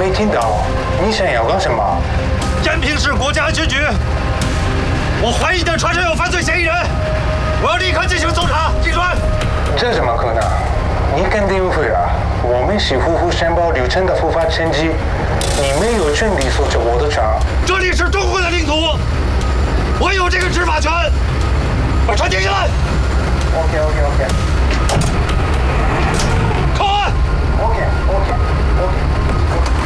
没听到，你想要干什么？ 延平市国家安全局，我怀疑的船上有犯罪嫌疑人，我要立刻进行搜查。进船。 这怎么可能？你肯定误会了，我们是夫妇申报流程的合法成绩，你没有权利搜查我的船。 这里是中国的领土，我有这个执法权。把船停下来。 OK。 靠岸。 OK。